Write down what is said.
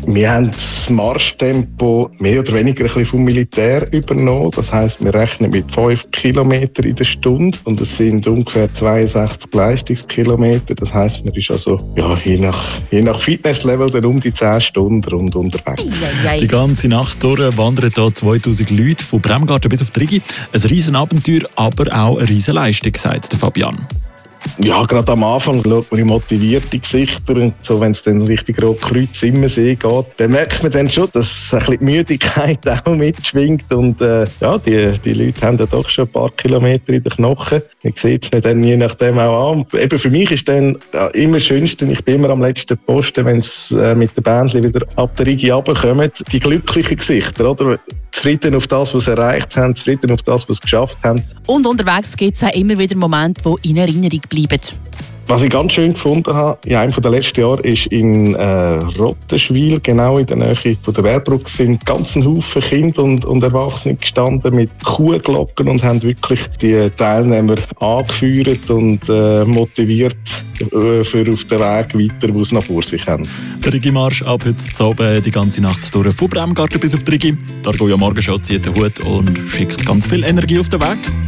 Wir haben das Marschtempo mehr oder weniger ein bisschen vom Militär übernommen. Das heisst, wir rechnen mit 5 Kilometern in der Stunde und es sind ungefähr 62 Leistungskilometer. Das heisst, man ist also je nach Fitnesslevel dann um die 10 Stunden rund unterwegs. Die ganze Nacht durch wandern hier 2000 Leute von Bremgarten bis auf die Rigi. Ein Riesenabenteuer, aber auch eine Riesenleistung, sagt Fabian. Ja, gerade am Anfang schaut man in motivierte Gesichter und so, wenn es dann Richtung Rotkreuz Immersee geht, dann merkt man dann schon, dass ein bisschen die Müdigkeit auch mitschwingt und die Leute haben ja doch schon ein paar Kilometer in den Knochen. Man sieht es mir dann je nachdem auch an. Eben für mich ist dann immer das Schönste, ich bin immer am letzten Posten, wenn es mit den Bändchen wieder ab der Rigi runterkommen, die glücklichen Gesichter, oder? Zufrieden auf das, was sie erreicht haben, zufrieden auf das, was sie geschafft haben. Und unterwegs gibt es auch immer wieder Momente, die in Erinnerung bleiben. Was ich ganz schön gefunden habe, in einem der letzten Jahre ist in Rottenschwil, genau in der Nähe von der Wehrbrücke, sind ganz ein Haufen Kinder und Erwachsene gestanden mit Kuhglocken und haben wirklich die Teilnehmer angeführt und motiviert für auf den Weg weiter, den sie noch vor sich haben. Der Rigi-Marsch ab heute Abend die ganze Nacht durch von Bremgarten bis auf die Rigi. Der Argoia Morgenschau zieht den Hut und schickt ganz viel Energie auf den Weg.